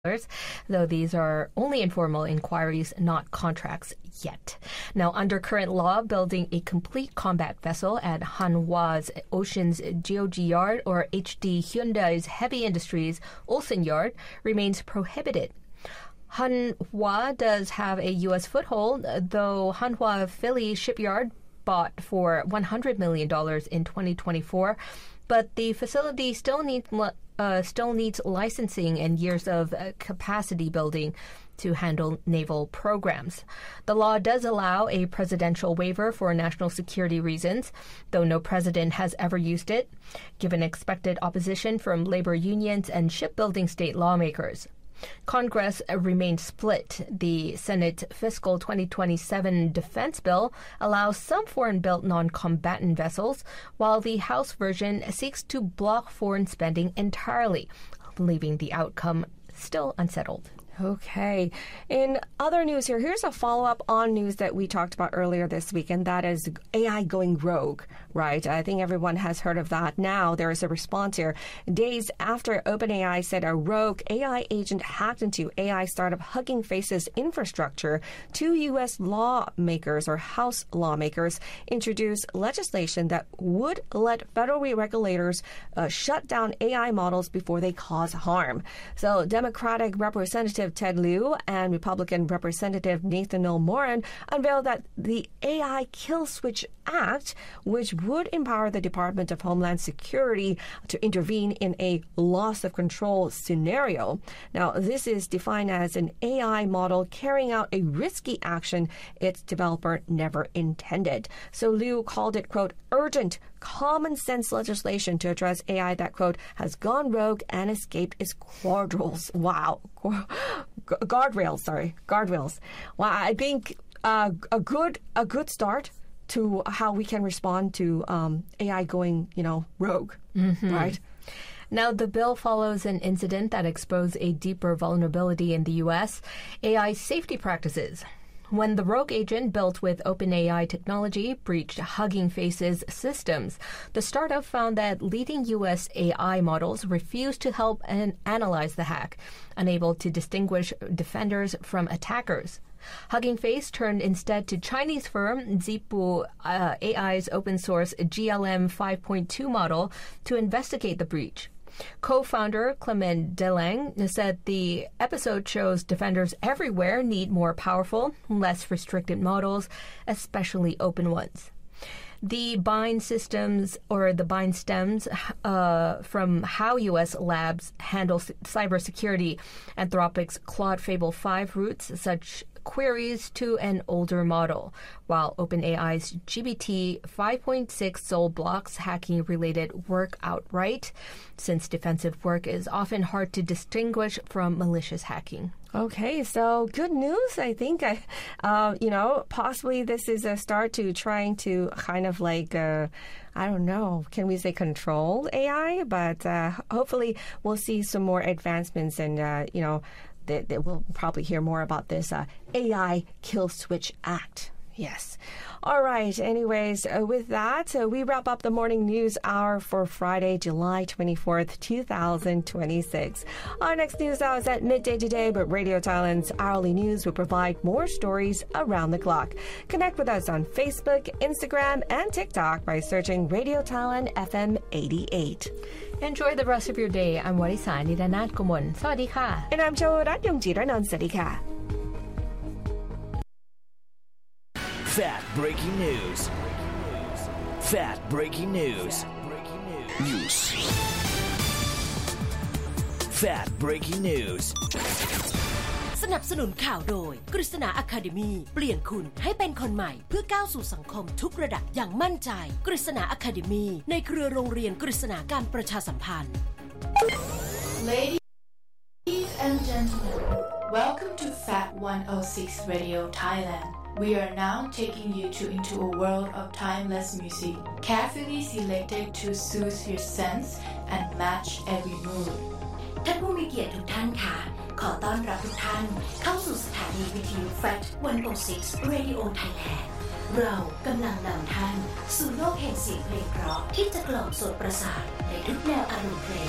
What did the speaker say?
though these are only informal inquiries, not contracts yet. Now, under current law, building a complete combat vessel at Hanwha's Ocean's Geogy Yard or HD Hyundai's Heavy Industries Ulsan Yard remains prohibited. Hanwha does have a U.S. foothold, though Hanwha Philly Shipyard bought for $100 million in 2024, but the facility still needs licensing and years of capacity building to handle naval programs. The law does allow a presidential waiver for national security reasons, though no president has ever used it, given expected opposition from labor unions and shipbuilding state lawmakers. Congress remains split. The Senate Fiscal 2027 defense bill allows some foreign-built non-combatant vessels, while the House version seeks to block foreign spending entirely, leaving the outcome still unsettled. Okay. In other news here's a follow-up on news that we talked about earlier this week, and that is AI going rogue, right? I think everyone has heard of that. Now there is a response here. Days after OpenAI said a rogue AI agent hacked into AI startup Hugging Face's infrastructure, two U.S. lawmakers or House lawmakers introduced legislation that would let federal regulators shut down AI models before they cause harm. So Democratic Representative Ted Lieu and Republican Representative Nathaniel Moran unveiled that the AI Kill Switch Act, which would empower the Department of Homeland Security to intervene in a loss of control scenario. Now, this is defined as an AI model carrying out a risky action its developer never intended. So Lieu called it, quote, urgent, common sense legislation to address AI that, quote, has gone rogue and escaped its guardrails. Wow. Guardrails. Well, I think a good start to how we can respond to AI going, rogue, right? Now, the bill follows an incident that exposed a deeper vulnerability in the U.S., AI safety practices. When the rogue agent built with OpenAI technology breached Hugging Face's systems, the startup found that leading U.S. AI models refused to help and analyze the hack, unable to distinguish defenders from attackers. Hugging Face turned instead to Chinese firm Zhipu AI's open-source GLM 5.2 model to investigate the breach. Co-founder Clement Delang said the episode shows defenders everywhere need more powerful, less restricted models, especially open ones. The bind systems or the bind stems from how U.S. labs handle cybersecurity. Anthropic's Claude Fable 5 routes such queries to an older model, while OpenAI's GPT 5.6 Soul blocks hacking-related work outright, since defensive work is often hard to distinguish from malicious hacking. Okay, so good news. I think, possibly this is a start to trying to kind of like, I don't know, can we say control AI? But hopefully we'll see some more advancements and, that we'll probably hear more about this AI Kill Switch Act. Yes. All right. Anyways, with that, we wrap up the morning news hour for Friday, July 24th, 2026. Our next news hour is at midday today, but Radio Thailand's hourly news will provide more stories around the clock. Connect with us on Facebook, Instagram, and TikTok by searching Radio Thailand FM 88. Enjoy the rest of your day. I'm Warisani Nidanat Kumon. Sawadee ka. And I'm Chorat Yongjiranont. Sawadee ka. Fat breaking news. Fat breaking news. News. Fat breaking news. สนับสนุนข่าวโดยกฤษณาอะคาเดมีเปลี่ยนคุณให้เป็นคนใหม่เพื่อก้าวสู่สังคมทุกระดับอย่างมั่นใจกฤษณาอะคาเดมีในเครือโรงเรียนกฤษณาการประชาสัมพันธ์ Ladies and gentlemen, welcome to Fat 106 Radio Thailand. We are now taking you into a world of timeless music, carefully selected to soothe your sense and match every mood. ท่านผู้มีเกียรติทุกท่านค่ะขอต้อนรับทุกท่านเข้าสู่สถานีวิทยุ Fat 106 Radio Thailand เรากำลังนำท่านสู่โลกแห่งเสียงเพลงเพราะที่จะกล่อมโสตประสาทในทุกแนวอารมณ์เพลง